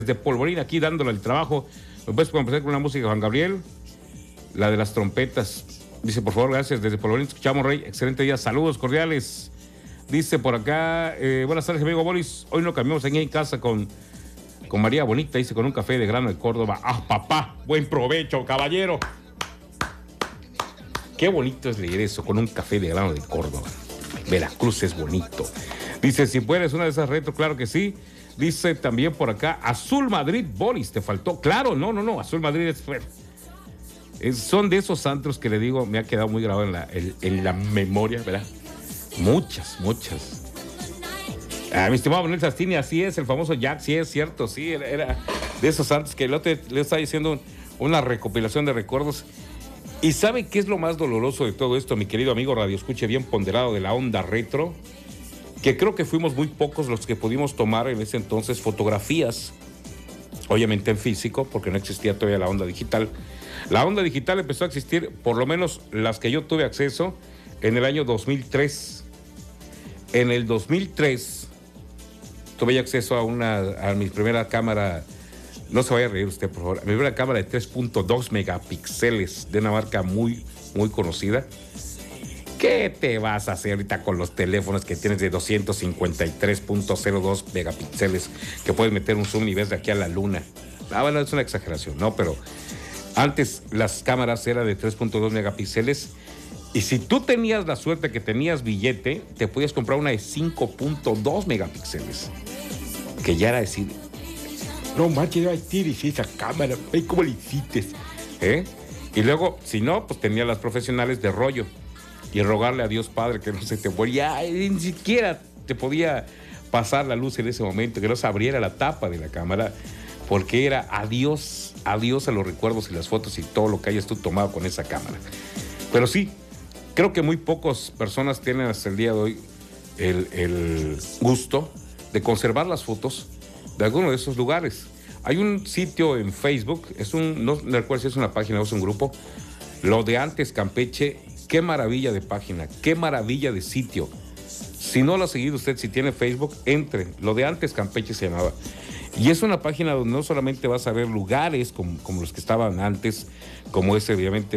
de Polvorín, aquí dándole el trabajo. ¿Me puedes empezar con una música, Juan Gabriel? La de las trompetas. Dice, por favor, gracias. Desde Polvorín escuchamos, Rey. Excelente día. Saludos cordiales. Dice por acá, buenas tardes, amigo Boris. Hoy no cambiamos aquí en casa con María Bonita, dice, con un café de grano de Córdoba. ¡Ah, papá! Buen provecho, caballero. Qué bonito es leer eso, con un café de grano de Córdoba. Veracruz es bonito. Dice, si puedes, una de esas retro, claro que sí. Dice también por acá, Azul Madrid, Boris, te faltó. Claro, no, Azul Madrid son de esos antros que le digo, me ha quedado muy grabado en la memoria, ¿verdad? Muchas. Mi estimado Manuel Sastini, así es, el famoso Jack, sí es cierto, sí, era de esos antros que le está diciendo una recopilación de recuerdos. ¿Y sabe qué es lo más doloroso de todo esto, mi querido amigo Radio Escuche bien ponderado de la onda retro? Que creo que fuimos muy pocos los que pudimos tomar en ese entonces fotografías, obviamente en físico, porque no existía todavía la onda digital. La onda digital empezó a existir, por lo menos las que yo tuve acceso, en el año 2003. En el 2003 tuve acceso a mi primera cámara, no se vaya a reír usted, por favor, a mi primera cámara de 3.2 megapíxeles de una marca muy, muy conocida. ¿Qué te vas a hacer ahorita con los teléfonos que tienes de 253.02 megapíxeles que puedes meter un zoom y ves de aquí a la luna? Bueno, es una exageración, ¿no? Pero antes las cámaras eran de 3.2 megapíxeles y si tú tenías la suerte que tenías billete, te podías comprar una de 5.2 megapíxeles. Que ya era decir, no manches, ahí tienes esa cámara, ¿cómo le hiciste? Y luego, si no, pues tenía las profesionales de rollo. Y rogarle a Dios Padre que no se te moría, ni siquiera te podía pasar la luz en ese momento, que no se abriera la tapa de la cámara, porque era adiós a los recuerdos y las fotos y todo lo que hayas tú tomado con esa cámara. Pero sí, creo que muy pocas personas tienen hasta el día de hoy el gusto de conservar las fotos de alguno de esos lugares. Hay un sitio en Facebook, no recuerdo si es una página o es un grupo, Lo de Antes Campeche. Qué maravilla de página, qué maravilla de sitio. Si no lo ha seguido usted, si tiene Facebook, entre. Lo de Antes Campeche se llamaba. Y es una página donde no solamente vas a ver lugares como los que estaban antes, como ese, obviamente,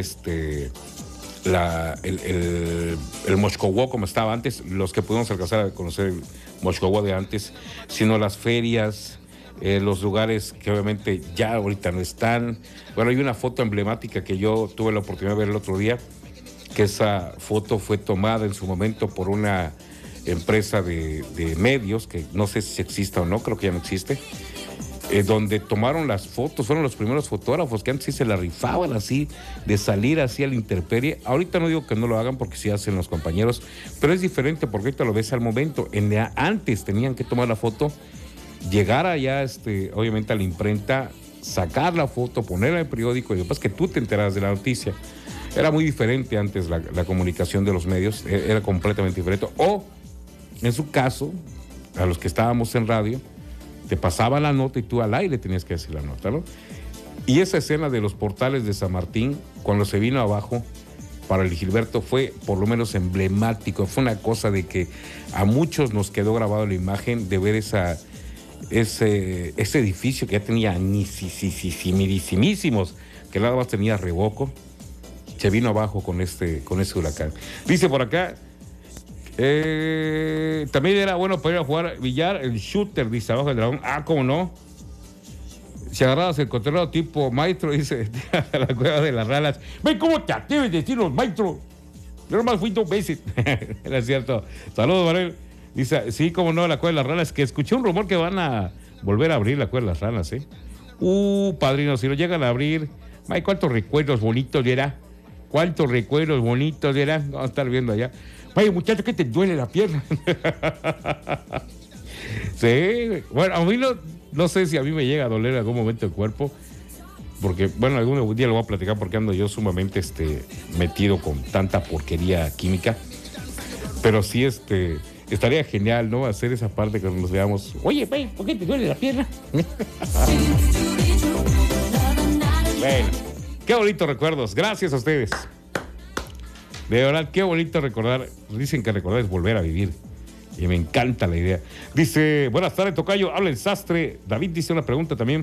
el Moshcowo como estaba antes, los que pudimos alcanzar a conocer el Moshcowo de antes, sino las ferias, los lugares que obviamente ya ahorita no están. Bueno, hay una foto emblemática que yo tuve la oportunidad de ver el otro día, que esa foto fue tomada en su momento por una empresa de medios, que no sé si exista o no, creo que ya no existe, donde tomaron las fotos, fueron los primeros fotógrafos que antes sí se la rifaban así, de salir así a la intemperie. Ahorita no digo que no lo hagan porque sí hacen los compañeros, pero es diferente porque ahorita lo ves al momento. Antes tenían que tomar la foto, llegar allá, obviamente a la imprenta, sacar la foto, ponerla en el periódico y después que tú te enteras de la noticia. Era muy diferente antes la comunicación de los medios, era completamente diferente. O, en su caso, a los que estábamos en radio, te pasaba la nota y tú al aire tenías que decir la nota, ¿no? Y esa escena de los portales de San Martín, cuando se vino abajo para el Gilberto, fue por lo menos emblemático. Fue una cosa de que a muchos nos quedó grabado la imagen de ver ese edificio que ya tenía mirísimos, que nada más tenía revoco. Se vino abajo con ese huracán. Dice por acá, también era bueno para ir a jugar billar, el shooter, dice abajo del dragón. Ah, ¿cómo no? Si agarrabas el controlado tipo maestro, dice, a la cueva de las ranas. Ve cómo te atreves a decirnos, maestro. Yo nomás fui 2 veces. Era cierto. Saludos, Manuel. Dice, sí, cómo no, la cueva de las ranas, que escuché un rumor que van a volver a abrir la cueva de las ranas, padrino, si lo llegan a abrir, ay, cuántos recuerdos bonitos era. Cuántos recuerdos bonitos eran. Vamos a estar viendo allá. Vaya, muchacho, ¿qué te duele la pierna? Sí, bueno, a mí no sé si a mí me llega a doler en algún momento el cuerpo, porque, bueno, algún día lo voy a platicar porque ando yo sumamente metido con tanta porquería química. Pero sí, estaría genial, ¿no? Hacer esa parte que nos veamos. Oye, ¿por qué te duele la pierna? Bueno. Qué bonitos recuerdos, gracias a ustedes. De verdad, qué bonito recordar. Dicen que recordar es volver a vivir. Y me encanta la idea. Dice, buenas tardes, tocayo, habla el sastre. David dice una pregunta también.